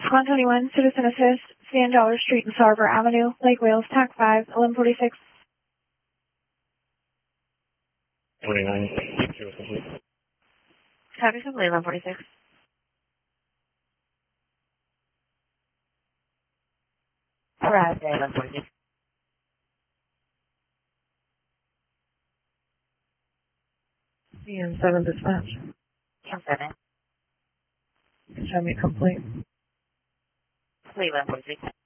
121, Citizen Assist, Stan Dollar Street and Sarver Avenue, Lake Wales, TAC 5, 1146. 29, was complete. Copy complete, 1146. Arrived at 1146. CN7 dispatch. CN7. Show me complete. Complete, 1146.